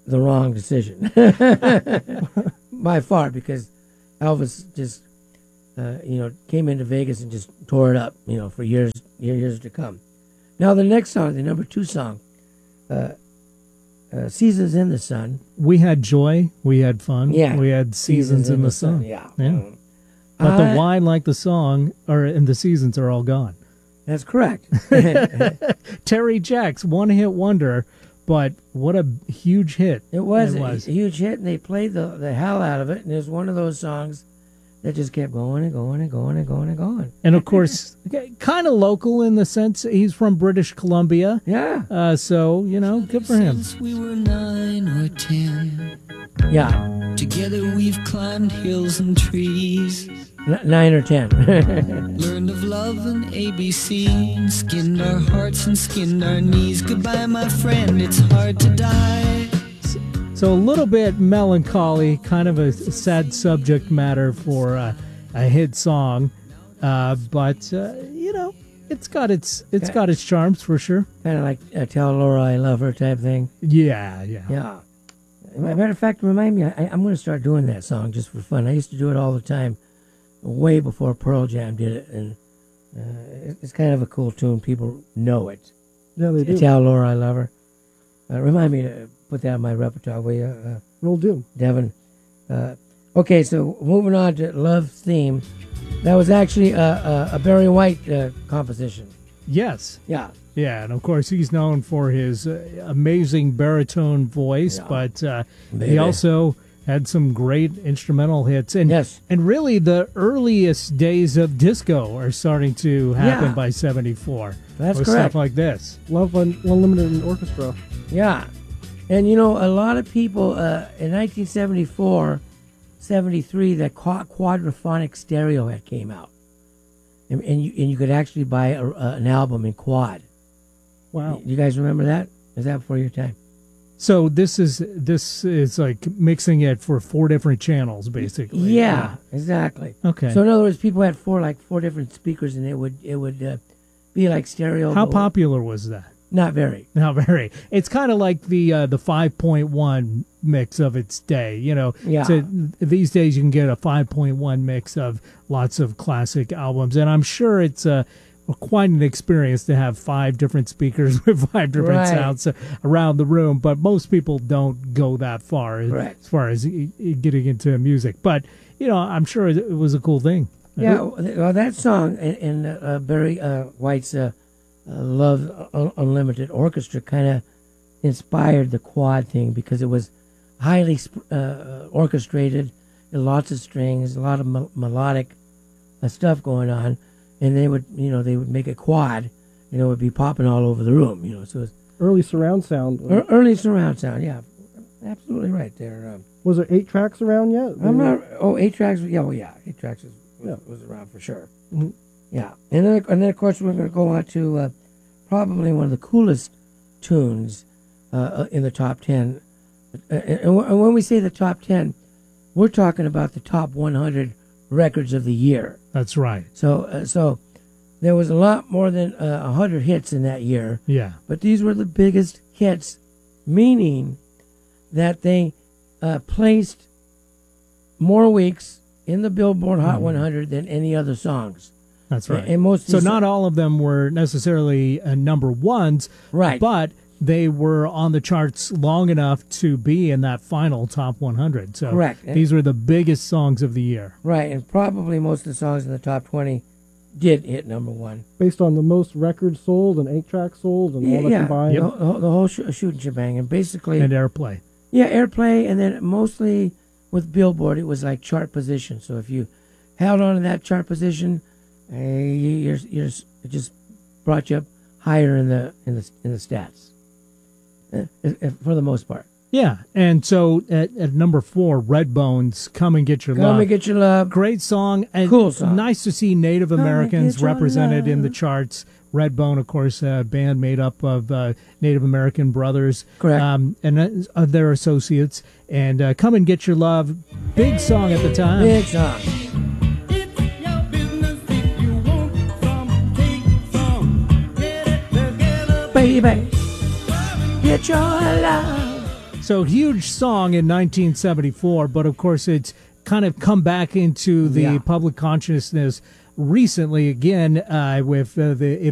the wrong decision by far, because Elvis just came into Vegas and just tore it up, for years to come. Now the next song, the number 2 song, Seasons in the Sun. We had joy, we had fun, yeah, we had seasons in the sun. Yeah. But the wine, like the song, and the seasons are all gone. That's correct. Terry Jacks, one-hit wonder, but what a huge hit. It was a huge hit, and they played the hell out of it, and it was one of those songs that just kept going and going and going and going and going. And, of course, kind of local in the sense he's from British Columbia. Yeah. So, good for him. Since we were 9 or 10. Yeah. Together we've climbed hills and trees. 9 or 10. Learned of love and ABC, and skinned our hearts and skinned our knees. Goodbye, my friend, it's hard to die. So a little bit melancholy, kind of a sad subject matter for a hit song, but it's got its charms for sure. Kind of like Tell Laura I Love Her type thing. Yeah. Matter of fact, remind me, I'm going to start doing that song just for fun. I used to do it all the time, way before Pearl Jam did it, and it's kind of a cool tune. People know it. Yeah, they do. Tell Laura I Love Her. Remind me to put that in my repertoire, will you? Will do. Devin. Okay, so moving on to Love Theme. That was actually a Barry White composition. Yes. Yeah. Yeah, and of course he's known for his amazing baritone voice, but he also had some great instrumental hits. And, and really the earliest days of disco are starting to happen by 74. That's or correct. Stuff like this. Love Unlimited Orchestra. Yeah. And, a lot of people in 1974, 73, that quadraphonic stereo had came out. And you could actually buy an album in quad. Wow. You guys remember that? Is that before your time? So this is like mixing it for 4 different channels, basically. Yeah, exactly. Okay. So in other words, people had 4 different speakers, and it would be like stereo. How popular was that? Not very. Not very. It's kind of like the 5.1 mix of its day. Yeah. So these days you can get a 5.1 mix of lots of classic albums, and I'm sure it's quite an experience to have 5 different speakers with 5 different sounds around the room, but most people don't go that far as far as getting into music. But, I'm sure it was a cool thing. Yeah, well, that song in Barry White's Love Unlimited Orchestra kind of inspired the quad thing, because it was highly orchestrated, lots of strings, a lot of melodic stuff going on. And they would make a quad, it would be popping all over the room, So it was early surround sound. Early surround sound, yeah, absolutely right there. Was there 8 tracks around yet? I'm not. 8 tracks. Yeah, 8 tracks was around for sure. Mm-hmm. Yeah, and then of course we're going to go on to probably one of the coolest tunes in the top 10. And when we say the top 10, we're talking about the top 100 records of the year. That's right. So there was a lot more than 100 hits in that year. Yeah. But these were the biggest hits, meaning that they placed more weeks in the Billboard Hot 100 than any other songs. That's right. And most so not all of them were necessarily number ones, right? But they were on the charts long enough to be in that final top 100. So correct. These were the biggest songs of the year. Right, and probably most of the songs in the top 20 did hit number 1. Based on the most records sold and 8 tracks sold and all that combined. The whole shooting shebang. And basically... And airplay. Yeah, airplay, and then mostly with Billboard, it was like chart position. So if you held on to that chart position, it just brought you up higher in the stats. For the most part. Yeah, and so at number 4, Redbone's Come and Get Your Love. Come and Get Your Love. Great song. And cool song. Nice to see Native Americans represented in the charts. Redbone, of course, a band made up of Native American brothers. Correct. And their associates. And Come and Get Your Love, big song at the time. Big song. Baby. Get your love. So huge song in 1974, but of course it's kind of come back into the public consciousness recently again with the